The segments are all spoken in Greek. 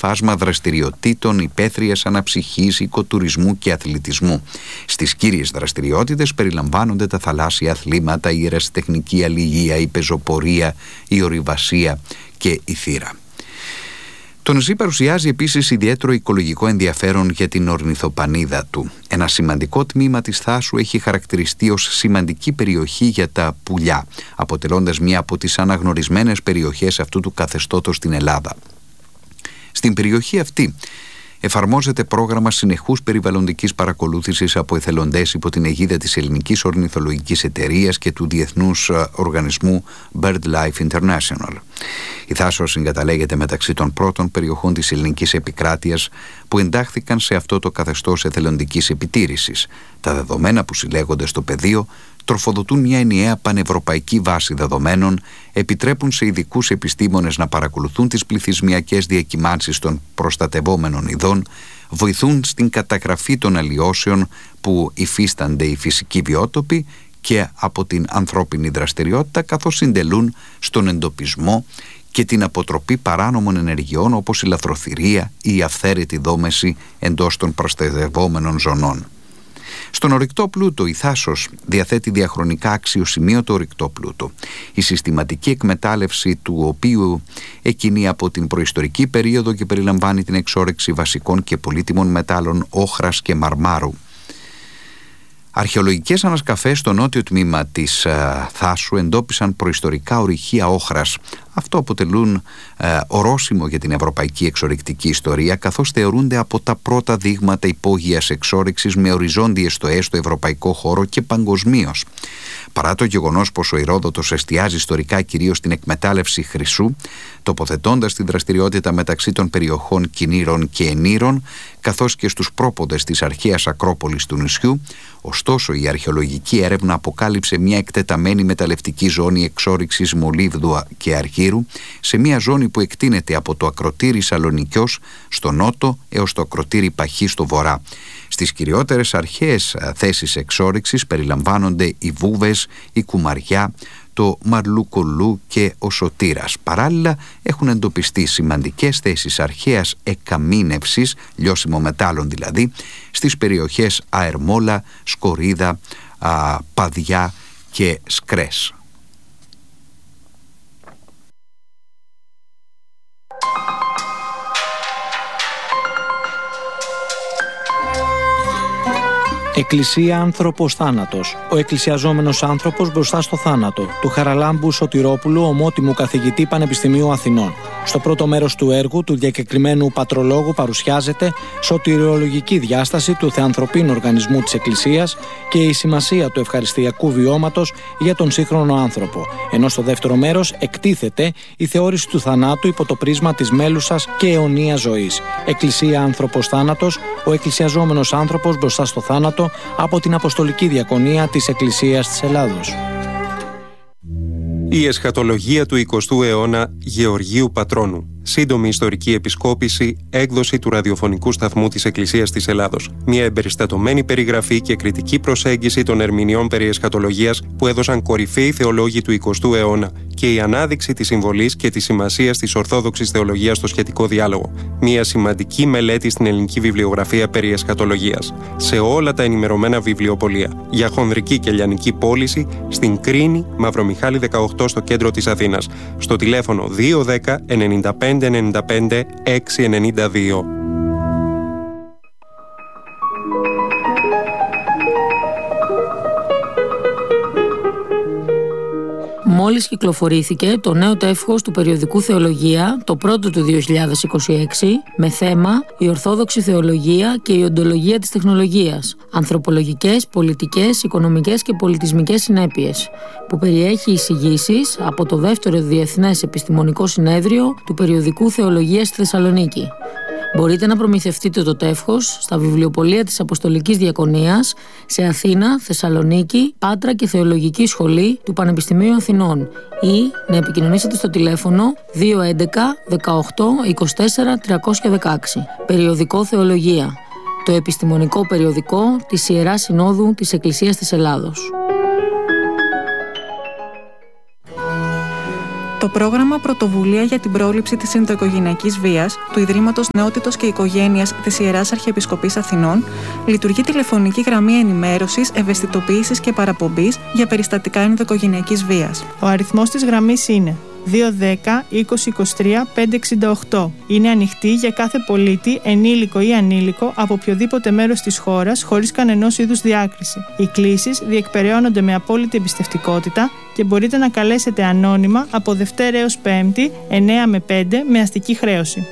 φάσμα δραστηριοτήτων υπαίθριας αναψυχής, οικοτουρισμού και αθλητισμού. Στις κύριες δραστηριότητες περιλαμβάνονται τα θαλάσσια αθλήματα, η ερασιτεχνική αλληλεία, η πεζοπορία, η ορειβασία και η θύρα. Το νησί παρουσιάζει επίσης ιδιαίτερο οικολογικό ενδιαφέρον για την ορνηθοπανίδα του. Ένα σημαντικό τμήμα της θάσου έχει χαρακτηριστεί ως σημαντική περιοχή για τα πουλιά, αποτελώντας μία από τις αναγνωρισμένες περιοχές αυτού του καθεστώτος στην Ελλάδα. Στην περιοχή αυτή εφαρμόζεται πρόγραμμα συνεχούς περιβαλλοντικής παρακολούθησης από εθελοντές υπό την αιγίδα της Ελληνικής Ορνηθολογικής Εταιρείας και του Διεθνούς Οργανισμού BirdLife International. Η θάσος συγκαταλέγεται μεταξύ των πρώτων περιοχών της ελληνικής επικράτειας που εντάχθηκαν σε αυτό το καθεστώς εθελοντικής επιτήρησης. Τα δεδομένα που συλλέγονται στο πεδίο τροφοδοτούν μια ενιαία πανευρωπαϊκή βάση δεδομένων, επιτρέπουν σε ειδικούς επιστήμονες να παρακολουθούν τις πληθυσμιακές διακυμάνσεις των προστατευόμενων ειδών, βοηθούν στην καταγραφή των αλλοιώσεων που υφίστανται οι φυσικοί βιότοποι και από την ανθρώπινη δραστηριότητα, καθώς συντελούν στον εντοπισμό και την αποτροπή παράνομων ενεργειών όπως η λαθροθυρία ή η αυθαίρετη δόμεση εντός των προστατευόμενων ζωνών. Στον ορυκτό πλούτο η θάσος διαθέτει διαχρονικά αξιοσημείωτο ορυκτό πλούτο, η συστηματική εκμετάλλευση του οποίου εκκινεί από την προϊστορική περίοδο και περιλαμβάνει την εξόρεξη βασικών και πολύτιμων μετάλλων όχρας και μαρμάρου. Αρχαιολογικές ανασκαφές στο νότιο τμήμα της θάσου εντόπισαν προϊστορικά ορυχεία όχρας. Αυτό αποτελούν ορόσημο για την ευρωπαϊκή εξορυκτική ιστορία, καθώς θεωρούνται από τα πρώτα δείγματα υπόγειας εξόρυξης με οριζόντιες στοές στο ευρωπαϊκό χώρο και παγκοσμίως. Παρά το γεγονός πως ο Ηρόδοτος εστιάζει ιστορικά κυρίως στην εκμετάλλευση χρυσού, τοποθετώντας τη δραστηριότητα μεταξύ των περιοχών Κινήρων και Ενήρων, καθώς και στους πρόποδες της αρχαίας Ακρόπολης του νησιού, ωστόσο η αρχαιολογική έρευνα αποκάλυψε μια εκτεταμένη μεταλλευτική ζώνη εξόρυξης μολύβδου και αργύρου, σε μια ζώνη που εκτείνεται από το ακροτήρι Σαλονικιός στο νότο έως το ακροτήρι Παχή στο βορρά. Στις κυριότερες αρχαίες θέσεις εξόρυξης περιλαμβάνονται οι Βούβες, η Κουμαριά, το Μαρλούκολού και ο Σωτήρας. Παράλληλα έχουν εντοπιστεί σημαντικές θέσεις αρχαίας εκαμήνευσης, λιώσιμο μετάλλων δηλαδή, στις περιοχές Αερμόλα, Σκορίδα, Παδιά και Σκρές. Εκκλησία άνθρωπος θάνατος. Ο εκκλησιαζόμενος άνθρωπος μπροστά στο θάνατο, του Χαραλάμπου Σωτηρόπουλου, ομότιμου καθηγητή Πανεπιστημίου Αθηνών. Στο πρώτο μέρος του έργου του διακεκριμένου πατρολόγου παρουσιάζεται σωτηριολογική διάσταση του θεανθρωπίνου οργανισμού της Εκκλησίας και η σημασία του ευχαριστιακού βιώματος για τον σύγχρονο άνθρωπο. Ενώ στο δεύτερο μέρος εκτίθεται η θεώρηση του θανάτου υπό το πρίσμα της μέλουσας και αιωνίας ζωής. Εκκλησία άνθρωπος θάνατος, ο εκκλησιαζόμενος άνθρωπος μπροστά στο θάνατο, από την Αποστολική Διακονία της Εκκλησίας της Ελλάδος. Η εσχατολογία του 20ου αιώνα Γεωργίου Πατρώνου. Σύντομη ιστορική επισκόπηση, έκδοση του ραδιοφωνικού σταθμού της Εκκλησίας της Ελλάδος. Μια εμπεριστατωμένη περιγραφή και κριτική προσέγγιση των ερμηνεών περί εσχατολογίας που έδωσαν κορυφαίοι θεολόγοι του 20ου αιώνα και η ανάδειξη της συμβολής και της σημασίας της ορθόδοξης θεολογίας στο σχετικό διάλογο. Μια σημαντική μελέτη στην ελληνική βιβλιογραφία περί εσχατολογίας. Σε όλα τα ενημερωμένα βιβλιοπωλεία. Για χονδρική και λιανική πώληση στην Κρίνη, Μαυρομιχάλη 18 στο κέντρο της Αθήνας. Στο τηλέφωνο 210 95 95 692. Μόλις κυκλοφορήθηκε το νέο τεύχος του περιοδικού Θεολογία, το πρώτο του 2026, με θέμα «Η Ορθόδοξη Θεολογία και η Οντολογία της Τεχνολογίας. Ανθρωπολογικές, πολιτικές, οικονομικές και πολιτισμικές συνέπειες», που περιέχει εισηγήσεις από το δεύτερο Διεθνές Επιστημονικό Συνέδριο του περιοδικού Θεολογία στη Θεσσαλονίκη. Μπορείτε να προμηθευτείτε το τεύχος στα βιβλιοπωλεία της Αποστολικής Διακονίας σε Αθήνα, Θεσσαλονίκη, Πάτρα και Θεολογική Σχολή του Πανεπιστημίου Αθηνών ή να επικοινωνήσετε στο τηλέφωνο 211 18 24 316. Περιοδικό Θεολογία, το επιστημονικό περιοδικό της Ιεράς Συνόδου της Εκκλησίας της Ελλάδος. Το πρόγραμμα Πρωτοβουλία για την πρόληψη της ενδοοικογενειακής βίας του Ιδρύματος Νεότητος και Οικογένειας της Ιεράς Αρχιεπισκοπής Αθηνών λειτουργεί τηλεφωνική γραμμή ενημέρωσης, ευαισθητοποίησης και παραπομπής για περιστατικά ενδοοικογενειακής βίας. Ο αριθμός της γραμμής είναι 210-2023-568. Είναι ανοιχτή για κάθε πολίτη, ενήλικο ή ανήλικο, από οποιοδήποτε μέρος της χώρας, χωρίς κανενός είδους διάκριση. Οι κλήσεις διεκπεραιώνονται με απόλυτη εμπιστευτικότητα και μπορείτε να καλέσετε ανώνυμα από Δευτέρα έως Πέμπτη, 9 με 5, με αστική χρέωση.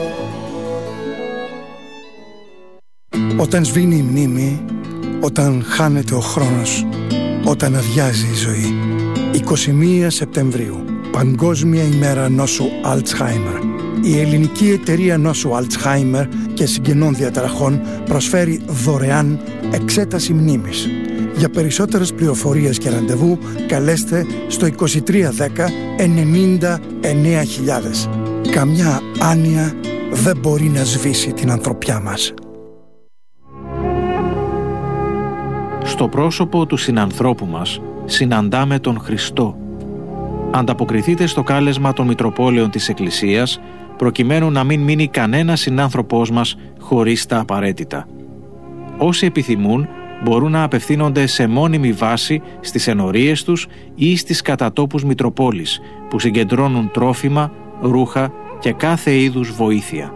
Όταν σβήνει η μνήμη, όταν χάνεται ο χρόνος, όταν αδειάζει η ζωή. 21 Σεπτεμβρίου. Παγκόσμια ημέρα νόσου Αλτσχάιμερ. Η ελληνική εταιρεία νόσου Αλτσχάιμερ και συγγενών διαταραχών προσφέρει δωρεάν εξέταση μνήμης. Για περισσότερες πληροφορίες και ραντεβού καλέστε στο 2310 99.000. Καμιά άνοια δεν μπορεί να σβήσει την ανθρωπιά μας. Στο πρόσωπο του συνανθρώπου μας συναντάμε τον Χριστό. Ανταποκριθείτε στο κάλεσμα των Μητροπόλεων της Εκκλησίας, προκειμένου να μην μείνει κανένας συνάνθρωπός μας χωρίς τα απαραίτητα. Όσοι επιθυμούν, μπορούν να απευθύνονται σε μόνιμη βάση στις ενορίες τους ή στις κατατόπους Μητροπόλης, που συγκεντρώνουν τρόφιμα, ρούχα και κάθε είδους βοήθεια.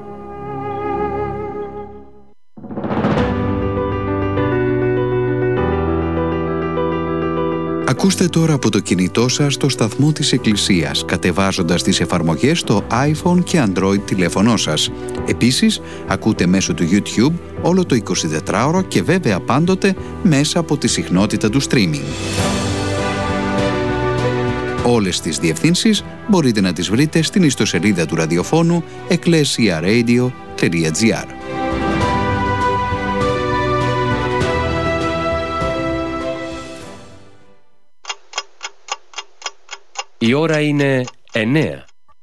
Ακούστε τώρα από το κινητό σας το σταθμό της Εκκλησίας, κατεβάζοντας τις εφαρμογές στο iPhone και Android τηλέφωνό σας. Επίσης, ακούτε μέσω του YouTube όλο το 24ωρο και βέβαια πάντοτε μέσα από τη συχνότητα του streaming. Όλες τις διευθύνσεις μπορείτε να τις βρείτε στην ιστοσελίδα του ραδιοφώνου ecclesiaradio.gr. Η ώρα είναι 9.